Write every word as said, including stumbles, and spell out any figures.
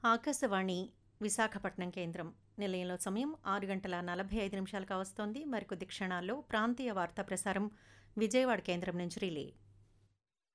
ఆకాశవాణి విశాఖపట్నం కేంద్రం. నిలయంలో సమయం ఆరు గంటల నలభై ఐదు నిమిషాలు కావస్తోంది. మరికొద్ది క్షణాల్లో ప్రాంతీయ వార్తా ప్రసారం విజయవాడ కేంద్రం నుంచి రిలే.